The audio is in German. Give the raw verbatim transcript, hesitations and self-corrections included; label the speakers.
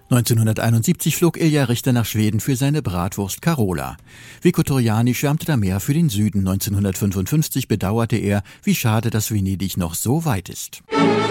Speaker 1: neunzehnhunderteinundsiebzig flog Ilja Richter nach Schweden für seine Bratwurst Carola. Vico Torriani schwärmte da mehr für den Süden. neunzehnhundertfünfundfünfzig bedauerte er, wie schade, dass Venedig noch so weit ist.